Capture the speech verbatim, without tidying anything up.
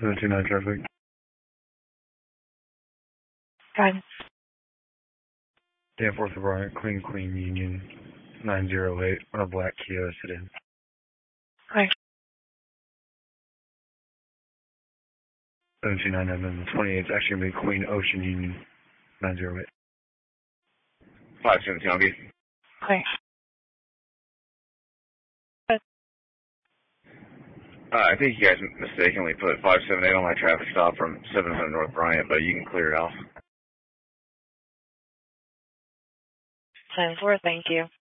seven two nine traffic. Guidance. Danforth Bryant, Queen Queen Union, nine zero eight on a black Kia sedan. Hi. seven two nine and then the twenty-eight is actually going to be Queen Ocean Union, nine zero eight. five seventeen on B. Hi. Uh, I think you guys mistakenly put five seven eight on my traffic stop from seven hundred North Bryant, but you can clear it off. ten four, thank you.